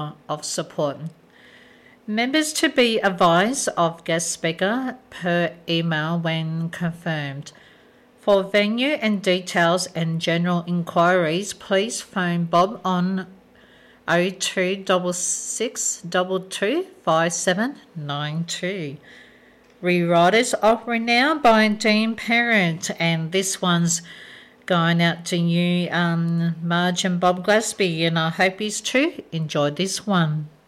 of support. Members to be advised of guest speaker per email when confirmed. For venue and details and general inquiries, please phone Bob on 0266 5792. Rewriters of Renown by Dean Parent, and this one's going out to you, Marge and Bob Glasby, and I hope you too enjoyed this one.